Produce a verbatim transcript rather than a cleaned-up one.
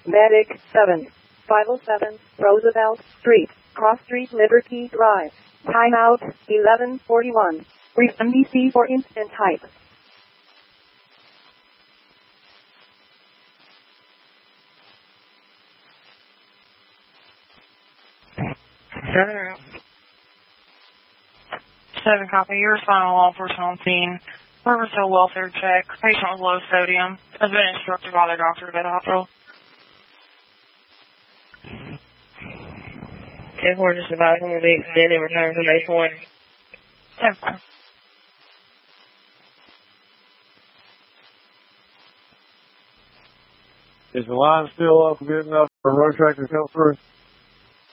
Medic seven. five oh seven Roosevelt Street, Cross Street, Liberty Drive. Timeout eleven forty-one. Brief M D C for instant type. Seven. Seven copy. Your final law enforcement on scene. Riversville welfare check. Patient with low sodium. Has been instructed by the doctor at the hospital. ten four just about home week, and then they return to May one. ten four. Is the line still up good enough for a road tractor to come through?